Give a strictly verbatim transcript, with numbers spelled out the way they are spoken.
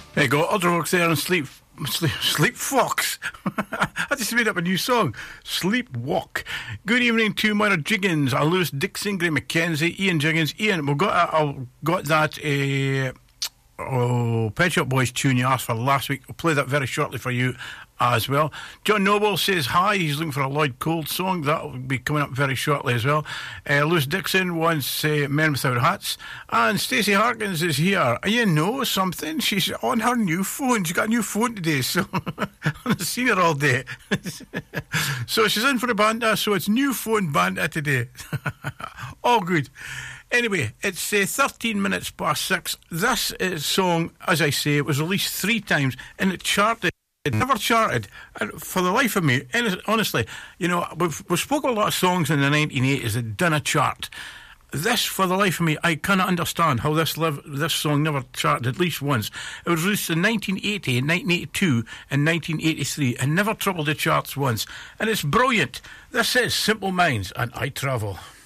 There you go, Ultravox there and Sleep Sleep, Sleep Fox. I just made up a new song. Sleepwalk. Good evening to Moira Jiggins, uh, Lewis Dixon, Graham McKenzie, Ian Jiggins. Ian, we've got, uh, I've got that uh, oh, Pet Shop Boys tune you asked for last week. I'll play that very shortly for you as well. John Noble says hi. He's looking for a Lloyd Cole song. That will be coming up very shortly as well. Uh, Lewis Dixon wants uh, Men Without Hats. And Stacey Harkins is here. You know something? She's on her new phone. She's got a new phone today, so I've seen her all day. So she's in for a banter, so it's new phone banter today. All good. Anyway, it's uh, thirteen minutes past six. This uh, song, as I say, it was released three times and it charted. It never charted, and for the life of me, and honestly, you know, we've, we've spoken a lot of songs in the nineteen eighties that done a chart. This, for the life of me, I cannot understand how this live, this song never charted at least once. It was released in nineteen eighty, nineteen eighty-two, and nineteen eighty-three, and never troubled the charts once. And it's brilliant. This is Simple Minds and I Travel.